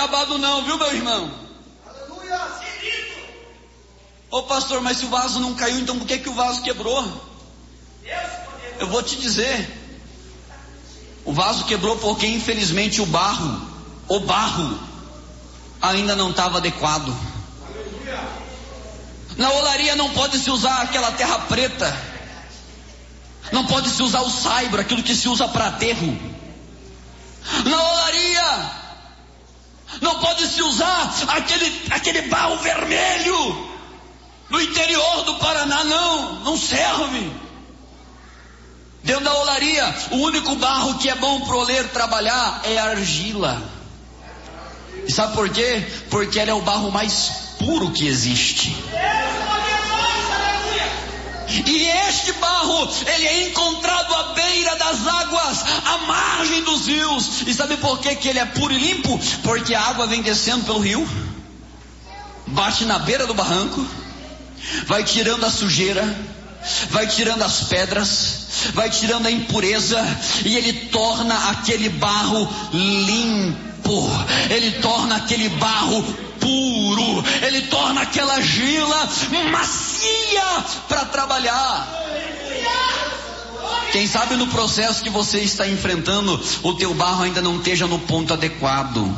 acabado não, viu, meu irmão? Ô pastor, mas se o vaso não caiu, então por que o vaso quebrou? Eu vou te dizer. O vaso quebrou porque infelizmente o barro ainda não estava adequado. Na olaria não pode se usar aquela terra preta, não pode se usar o saibro, aquilo que se usa para aterro. Na olaria não pode se usar aquele barro vermelho no interior do Paraná, não serve. Dentro da olaria, o único barro que é bom para o oleiro trabalhar é a argila. E sabe por quê? Porque ela é o barro mais puro que existe. E este barro, ele é encontrado à beira das águas, à margem dos rios. E sabe por que ele é puro e limpo? Porque a água vem descendo pelo rio, bate na beira do barranco, vai tirando a sujeira, vai tirando as pedras, vai tirando a impureza, e ele torna aquele barro limpo, ele torna aquele barro puro, ele torna aquela argila macia para trabalhar. Quem sabe no processo que você está enfrentando, o teu barro ainda não esteja no ponto adequado.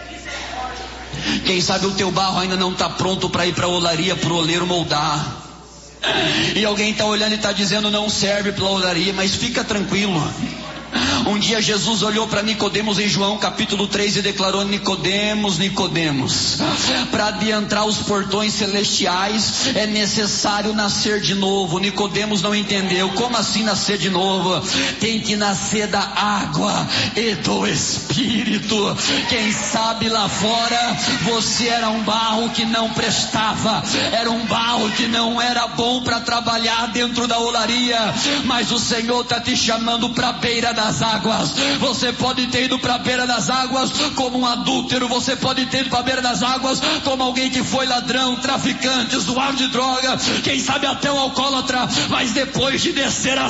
Quem sabe o teu barro ainda não está pronto para ir para a olaria, para o oleiro moldar. E alguém está olhando e está dizendo: não serve para a olaria. Mas fica tranquilo. Um dia Jesus olhou para Nicodemos em João capítulo 3 e declarou: Nicodemos, Nicodemos, para adentrar os portões celestiais é necessário nascer de novo. Nicodemos não entendeu. Como assim nascer de novo? Tem que nascer da água e do Espírito. Quem sabe lá fora você era um barro que não prestava, era um barro que não era bom para trabalhar dentro da olaria, mas o Senhor está te chamando para a beira das águas. Você pode ter ido para a beira das águas como um adúltero, você pode ter ido para a beira das águas como alguém que foi ladrão, traficante, usuário de droga, quem sabe até um alcoólatra, mas depois de descer as